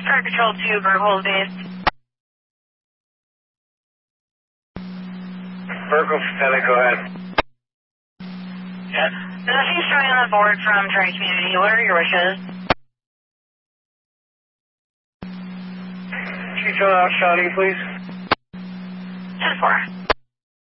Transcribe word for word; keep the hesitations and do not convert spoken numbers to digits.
Fire Patrol two, Burkle base. Burkle, Pele, go ahead. Yes. Nothing's showing on the board from Tri-Community. What are your wishes? Can you fill out shouting, please? ten four.